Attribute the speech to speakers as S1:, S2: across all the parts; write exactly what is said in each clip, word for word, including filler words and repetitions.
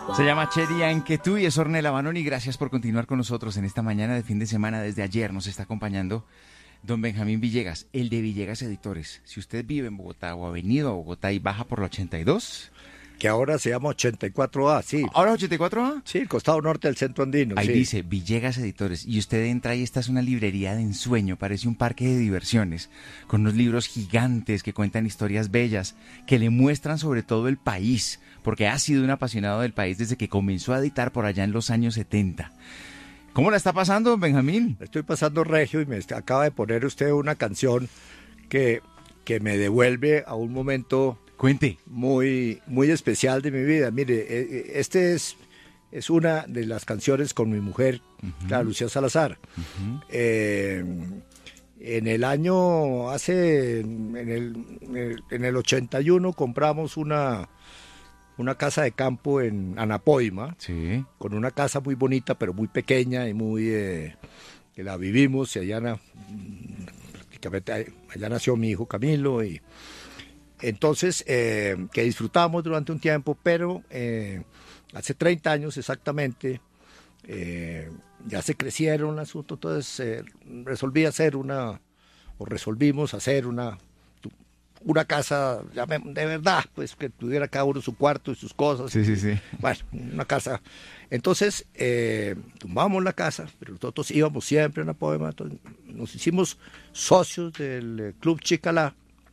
S1: Se llama Chedi Anquetu y es Ornella Vanoni. Gracias por continuar con nosotros en esta mañana de fin de semana. Desde ayer nos está acompañando don Benjamín Villegas, el de Villegas Editores. Si usted vive en Bogotá o ha venido a Bogotá y baja por la ochenta y dos...
S2: Que ahora se llama ochenta y cuatro A, sí.
S1: ¿Ahora ochenta y cuatro A?
S2: Sí, el costado norte del centro andino.
S1: Ahí
S2: sí.
S1: dice Villegas Editores y usted entra y esta es una librería de ensueño, parece un parque de diversiones, con unos libros gigantes que cuentan historias bellas, que le muestran sobre todo el país, porque ha sido un apasionado del país desde que comenzó a editar por allá en los años setenta. ¿Cómo la está pasando, don Benjamín?
S2: Estoy pasando regio y me acaba de poner usted una canción que, que me devuelve a un momento...
S1: Cuente.
S2: Muy, muy especial de mi vida. Mire, este es, es una de las canciones con mi mujer, uh-huh. la Lucía Salazar. Uh-huh. Eh, en el año, hace, en el, en el, en el ochenta y uno compramos una, una casa de campo en Anapoima,
S1: sí.
S2: con una casa muy bonita, pero muy pequeña y muy, eh, que la vivimos y allá, na, prácticamente, allá nació mi hijo Camilo y... Entonces, eh, que disfrutamos durante un tiempo, pero eh, hace treinta años exactamente, eh, ya se crecieron el asunto, entonces eh, resolví hacer una, o resolvimos hacer una, una casa de verdad, pues que tuviera cada uno su cuarto y sus cosas.
S1: Sí, sí, sí.
S2: Bueno, una casa. Entonces, eh, tumbamos la casa, pero nosotros íbamos siempre a la Poema, entonces nos hicimos socios del Club Chicalá,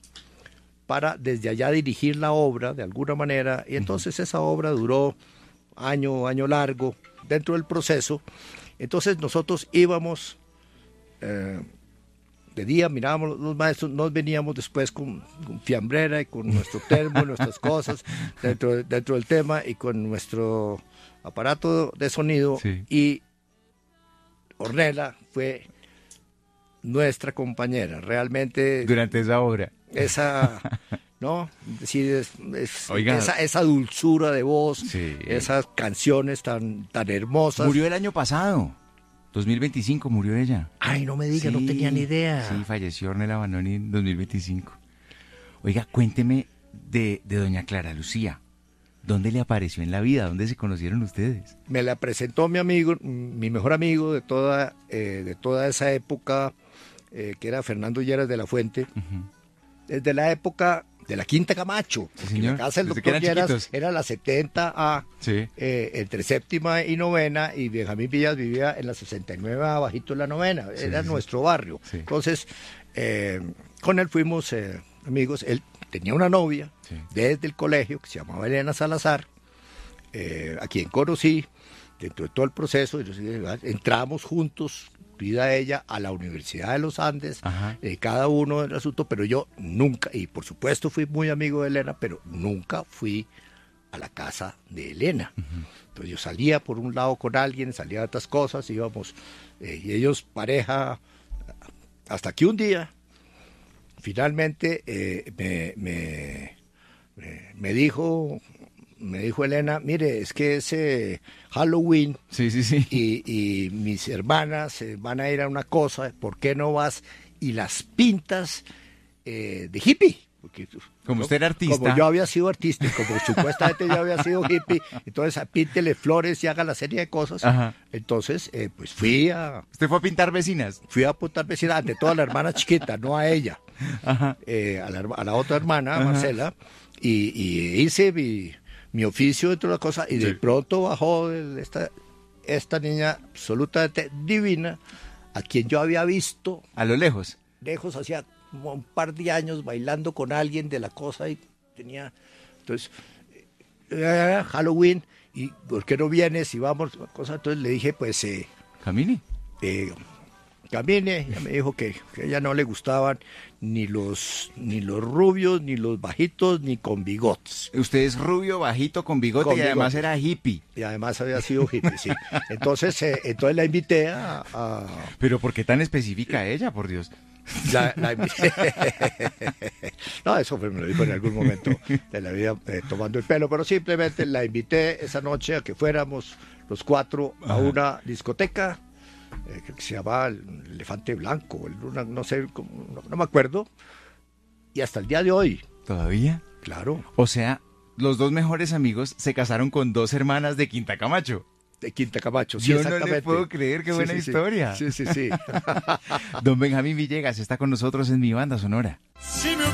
S2: para desde allá dirigir la obra de alguna manera, y entonces esa obra duró año, año largo dentro del proceso. Entonces nosotros íbamos eh, de día, mirábamos los maestros, nos veníamos después con, con fiambrera y con nuestro termo, nuestras cosas dentro, dentro del tema y con nuestro aparato de sonido,
S1: sí. Y
S2: Ornella fue nuestra compañera, realmente.
S1: Durante esa obra.
S2: Esa, ¿no? Es decir, es, es, esa, esa dulzura de voz,
S1: sí.
S2: Esas canciones tan, tan hermosas.
S1: Murió el año pasado, dos mil veinticinco murió ella.
S2: Ay, no me diga, sí, no tenía ni idea.
S1: Sí, falleció Ornella Vanoni en dos mil veinticinco. Oiga, cuénteme de, de doña Clara Lucía. ¿Dónde le apareció en la vida? ¿Dónde se conocieron ustedes?
S2: Me la presentó mi amigo, mi mejor amigo de toda, eh, de toda esa época, eh, que era Fernando Lleras de la Fuente. Uh-huh. Desde la época de la Quinta Camacho,
S1: sí, señor.
S2: La casa del doctor Lleras era la setenta A,
S1: sí.
S2: eh, entre séptima y novena, y Benjamín Villas vivía en la sesenta y nueve A, bajito de la novena, sí, era sí, nuestro sí. barrio. Sí. Entonces, eh, con él fuimos eh, amigos, él tenía una novia sí. desde el colegio que se llamaba Elena Salazar, eh, a quien conocí dentro de todo el proceso, entramos juntos, a ella a la Universidad de los Andes, eh, cada uno del asunto, pero yo nunca, y por supuesto fui muy amigo de Elena, pero nunca fui a la casa de Elena. Uh-huh. Entonces yo salía por un lado con alguien, salía de otras cosas, íbamos, eh, y ellos pareja, hasta que un día, finalmente, eh, me, me, me, me dijo... Me dijo Elena, mire, es que es eh, Halloween
S1: sí, sí, sí.
S2: Y, y mis hermanas eh, van a ir a una cosa, ¿por qué no vas y las pintas eh, de hippie? Porque,
S1: como
S2: ¿no?
S1: usted era artista.
S2: Como yo había sido artista y como supuestamente yo había sido hippie, entonces píntele flores y haga la serie de cosas.
S1: Ajá.
S2: Entonces, eh, pues fui a...
S1: ¿Usted fue a pintar vecinas?
S2: Fui a pintar vecinas, ante todo a la hermana chiquita, no a ella, eh, a, la, a la otra hermana, Ajá. Marcela, y, y hice mi... mi oficio dentro de la cosa, y de sí. pronto bajó esta, esta niña absolutamente divina, a quien yo había visto...
S1: ¿A lo lejos?
S2: Lejos, hacía como un par de años, bailando con alguien de la cosa, y tenía... Entonces, eh, Halloween, y ¿por qué no vienes? Y vamos, cosa. Entonces le dije, pues... Eh,
S1: ¿Camine?
S2: Eh, camine, ella me dijo que, que a ella no le gustaban ni los ni los rubios, ni los bajitos, ni con bigotes.
S1: Usted es rubio, bajito, con bigote con y además bigote. Era hippie.
S2: Y además había sido hippie, sí. Entonces, eh, entonces la invité a, a...
S1: ¿Pero por qué tan específica ella, por Dios?
S2: La, la invité... No, eso me lo dijo en algún momento de la vida, eh, tomando el pelo, pero simplemente la invité esa noche a que fuéramos los cuatro a Ajá. una discoteca, Eh, que se llamaba el Elefante Blanco, el, una, no sé, no, no me acuerdo, y hasta el día de hoy.
S1: ¿Todavía?
S2: Claro.
S1: O sea, los dos mejores amigos se casaron con dos hermanas de Quinta Camacho.
S2: De Quinta Camacho, sí,
S1: Yo
S2: exactamente.
S1: no le puedo creer, qué
S2: Sí,
S1: buena
S2: sí,
S1: historia.
S2: Sí, sí, sí.
S1: Don Benjamín Villegas está con nosotros en Mi Banda Sonora.